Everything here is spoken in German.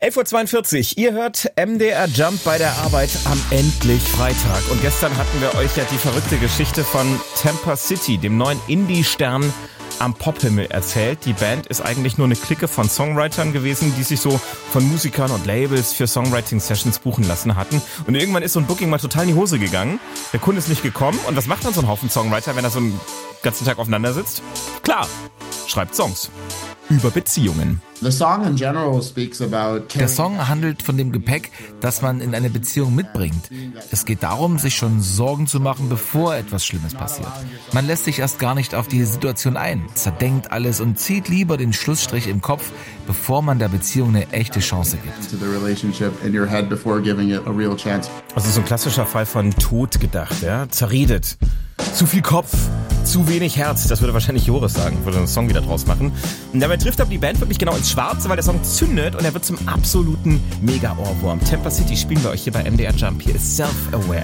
11.42 Uhr, ihr hört MDR Jump bei der Arbeit am endlich Freitag. Und gestern hatten wir euch ja die verrückte Geschichte von Tampa City, dem neuen Indie-Stern am Pophimmel erzählt. Die Band ist eigentlich nur eine Clique von Songwritern gewesen, die sich so von Musikern und Labels für Songwriting-Sessions buchen lassen hatten. Und irgendwann ist so ein Booking mal total in die Hose gegangen. Der Kunde ist nicht gekommen. Und was macht dann so ein Haufen Songwriter, wenn er so einen ganzen Tag aufeinander sitzt? Klar, schreibt Songs über Beziehungen. Der Song handelt von dem Gepäck, das man in eine Beziehung mitbringt. Es geht darum, sich schon Sorgen zu machen, bevor etwas Schlimmes passiert. Man lässt sich erst gar nicht auf die Situation ein, zerdenkt alles und zieht lieber den Schlussstrich im Kopf, bevor man der Beziehung eine echte Chance gibt. Also so ein klassischer Fall von tot gedacht, ja? Zerredet. Zu viel Kopf, zu wenig Herz. Das würde wahrscheinlich Joris sagen, würde einen Song wieder draus machen. Und dabei trifft aber die Band wirklich genau ins Schwarze, weil der Song zündet und er wird zum absoluten Mega-Ohrwurm. Tampa City spielen wir euch hier bei MDR Jump. Hier ist Self-Aware.